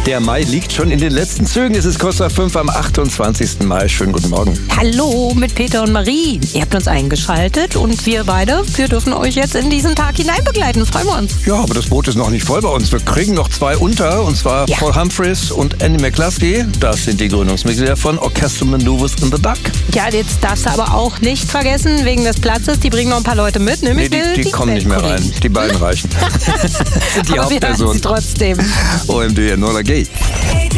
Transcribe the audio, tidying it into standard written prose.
Der Mai liegt schon in den letzten Zügen. Es ist kurz nach 5 am 28. Mai. Schönen guten Morgen. Hallo mit Peter und Marie. Ihr habt uns eingeschaltet und wir dürfen euch jetzt in diesen Tag hineinbegleiten. Freuen wir uns. Ja, aber das Boot ist noch nicht voll bei uns. Wir kriegen noch 2 unter, und zwar Paul Humphreys und Andy McCluskey. Das sind die Gründungsmitglieder von Orchestral Manoeuvres in the Duck. Ja, jetzt darfst du aber auch nicht vergessen, wegen des Platzes, die bringen noch ein paar Leute mit. Nämlich die kommen nicht mehr rein. Die beiden reichen. Die aber wir halten sie trotzdem. OMD, Enola Gay.